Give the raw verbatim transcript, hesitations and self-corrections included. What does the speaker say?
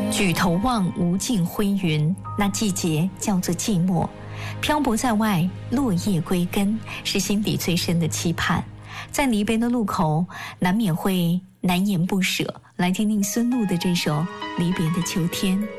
举头望无尽灰云，那季节叫做寂寞。漂泊在外，落叶归根，是心底最深的期盼。在离别的路口，难免会难言不舍。来听听孙露的这首《离别的秋天》。